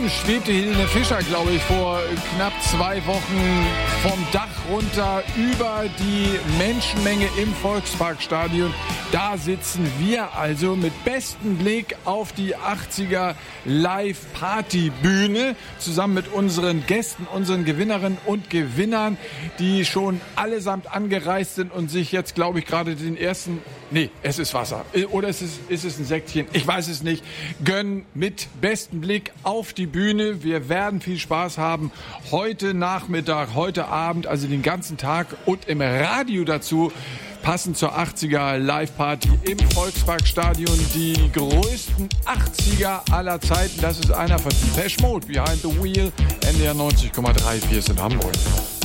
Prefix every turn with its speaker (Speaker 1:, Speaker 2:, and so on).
Speaker 1: Eben schwebte Helene Fischer, glaube ich, vor knapp 2 Wochen vom Dach runter über die Menschenmenge im Volksparkstadion. Da sitzen wir also mit bestem Blick auf die 80er Live-Party-Bühne zusammen mit unseren Gästen, unseren Gewinnerinnen und Gewinnern, die schon allesamt angereist sind und sich jetzt, glaube ich, gerade den ersten, nee, es ist Wasser oder ist es ein Säckchen, ich weiß es nicht, gönnen mit bestem Blick auf die Bühne. Wir werden viel Spaß haben heute Nachmittag, heute Abend, also den ganzen Tag und im Radio dazu. Passend zur 80er Live-Party im Volksparkstadion, die größten 80er aller Zeiten. Das ist einer von Depeche Mode, Behind the Wheel, NDR 90,3, wir sind in Hamburg.